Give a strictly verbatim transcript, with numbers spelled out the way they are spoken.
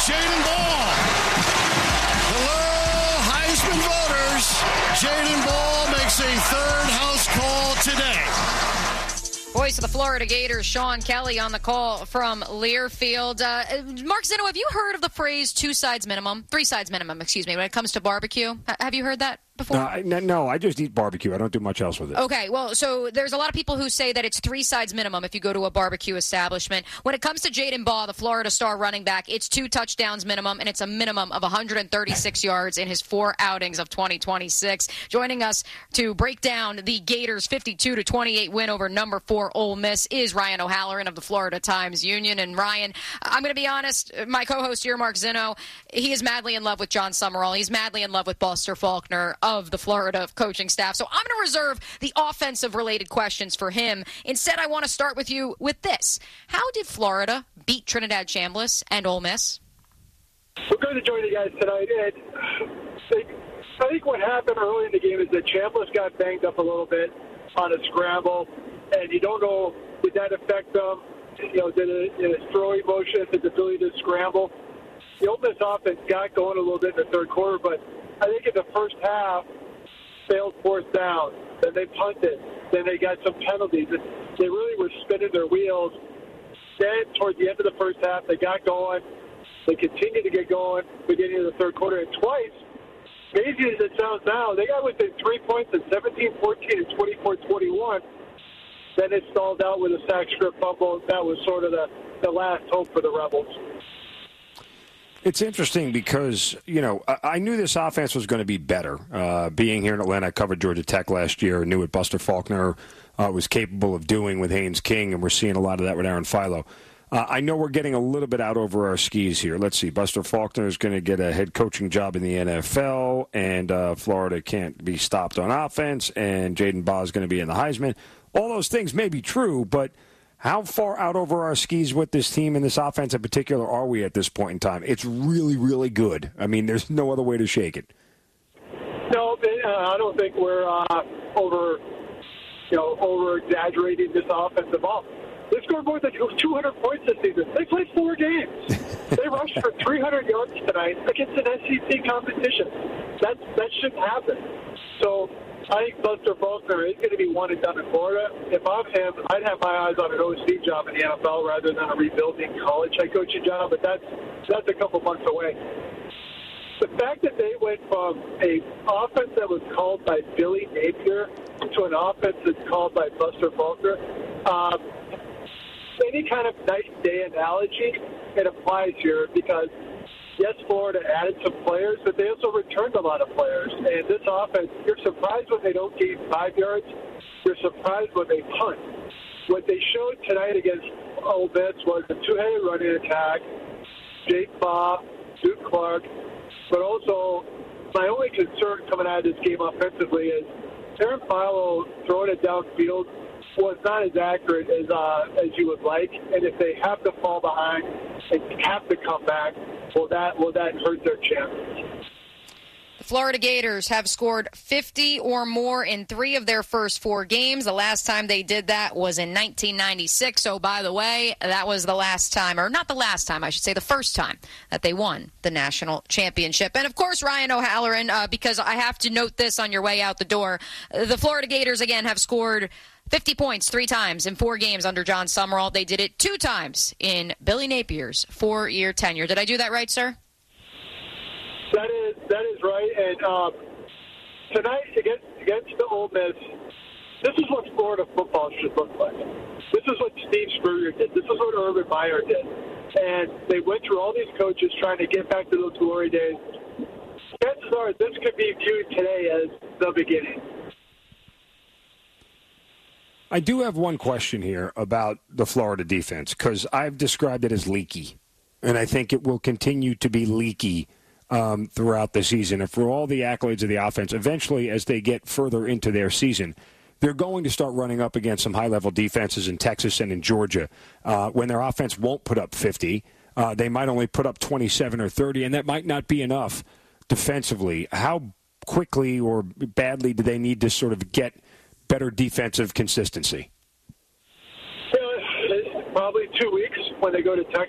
Jaden Ball. Hello, Heisman voters. Jaden Ball makes a third house call today. Voice of the Florida Gators, Sean Kelly, on the call from Learfield. Uh, Mark Zinno, have you heard of the phrase two sides minimum? Three sides minimum, excuse me, when it comes to barbecue? H- have you heard that before? No, I, no, I just eat barbecue. I don't do much else with it. Okay, well, so there's a lot of people who say that it's three sides minimum if you go to a barbecue establishment. When it comes to Jaden Ball, the Florida star running back, it's two touchdowns minimum, and it's a minimum of one hundred thirty-six yards in his four outings of twenty twenty-six. Joining us to break down the Gators' fifty-two to twenty-eight win over number four Ole Miss is Ryan O'Halloran of the Florida Times-Union. And Ryan, I'm going to be honest, my co-host here, Mark Zinno, he is madly in love with John Summerall. He's madly in love with Buster Faulkner of the Florida coaching staff. So I'm going to reserve the offensive-related questions for him. Instead, I want to start with you with this. How did Florida beat Trinidad Chambliss and Ole Miss? We're going to join you guys tonight. And I think what happened early in the game is that Chambliss got banged up a little bit on a scramble, and you don't know, did that affect them? You know, did it, did it throwing motion, his ability to scramble? The Ole Miss offense got going a little bit in the third quarter, but I think in the first half, failed fourth down. Then they punted. Then they got some penalties. They really were spinning their wheels. Then, toward the end of the first half, they got going. They continued to get going beginning of the third quarter. And twice, crazy as it sounds now, they got within three points at seventeen fourteen and twenty-four twenty-one. Then it stalled out with a sack strip fumble. That was sort of the, the last hope for the Rebels. It's interesting because, you know, I knew this offense was going to be better. Uh, being here in Atlanta, I covered Georgia Tech last year, knew what Buster Faulkner uh, was capable of doing with Haynes King, and we're seeing a lot of that with Aaron Philo. Uh, I know we're getting a little bit out over our skis here. Let's see. Buster Faulkner is going to get a head coaching job in the N F L, and uh, Florida can't be stopped on offense, and Jaden Ball is going to be in the Heisman. All those things may be true, but how far out over our skis with this team and this offense in particular are we at this point in time? It's really, really good. I mean, there's no other way to shake it. No, uh, I don't think we're uh, over, you know, over exaggerating this offensive ball. They scored more than two hundred points this season. They played four games. They rushed for three hundred yards tonight against an S E C competition. That that shouldn't happen. So I think Buster Faulkner is going to be one and done in Florida. If I'm him, I'd have my eyes on an O C job in the N F L rather than a rebuilding college head coaching job, but that's that's a couple months away. The fact that they went from an offense that was called by Billy Napier to an offense that's called by Buster Faulkner, um, any kind of nice day analogy, it applies here because yes, Florida added some players, but they also returned a lot of players. And this offense, you're surprised when they don't gain five yards. You're surprised when they punt. What they showed tonight against Ole Miss was a two-headed running attack, Jake Baugh, Duke Clark, but also my only concern coming out of this game offensively is Aaron Philo throwing it downfield was not as accurate as uh, as you would like. And if they have to fall behind and have to come back, Will that, will that hurt their chances? The Florida Gators have scored fifty or more in three of their first four games. The last time they did that was in nineteen ninety-six. So, by the way, that was the last time, or not the last time, I should say the first time that they won the national championship. And, of course, Ryan O'Halloran, uh, because I have to note this on your way out the door, the Florida Gators, again, have scored fifty points three times in four games under John Summerall. They did it two times in Billy Napier's four-year tenure. Did I do that right, sir? That is that is right. And um, tonight against against the Ole Miss, this is what Florida football should look like. This is what Steve Spurrier did. This is what Urban Meyer did. And they went through all these coaches trying to get back to those glory days. Chances are this could be viewed today as the beginning. I do have one question here about the Florida defense because I've described it as leaky, and I think it will continue to be leaky um, throughout the season. And for all the accolades of the offense, eventually as they get further into their season, they're going to start running up against some high-level defenses in Texas and in Georgia uh, when their offense won't put up fifty. Uh, they might only put up twenty-seven or thirty, and that might not be enough defensively. How quickly or badly do they need to sort of get better defensive consistency? Yeah, probably two weeks when they go to Texas.